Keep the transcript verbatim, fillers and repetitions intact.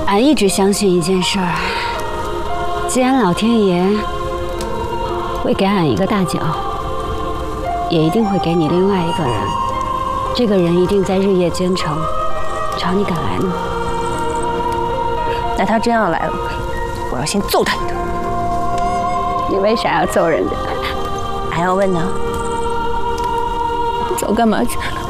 俺一直相信一件事儿，既然老天爷会给俺一个大脚，也一定会给你另外一个人。这个人一定在日夜兼程，朝你赶来呢。 那他真要来了，我要先揍他一顿。 你为啥要揍人家？ 还要问呢？ 走干嘛去了？